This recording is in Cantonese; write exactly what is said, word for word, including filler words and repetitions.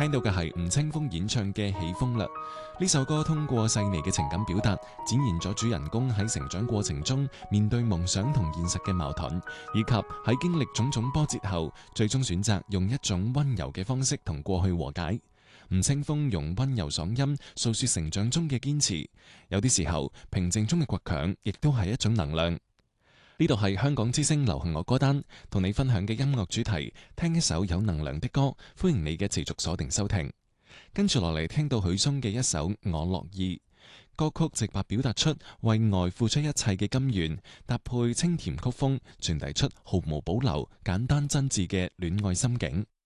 聽到嘅係吳青峰演唱嘅《起風啦》。呢首歌通過細膩嘅情感表達，展現咗主人公喺成長過程中面對夢想同現實嘅矛盾，以及喺經歷種種波折後，最終選擇用一種溫柔嘅方式同過去和解。吳青峰用溫柔嗓音訴說成長中嘅堅持，有啲時候平靜中嘅倔強，亦都係一種能量。呢度係香港之聲流行樂歌單，同你分享嘅音樂主題，聽一首有能量的歌，歡迎你嘅持續鎖定收聽。跟住落嚟聽到許嵩嘅一首《我樂意》，歌曲直白表達出為愛付出一切嘅甘願，搭配清甜曲風，傳遞出毫無保留、簡單真摯嘅戀愛心境。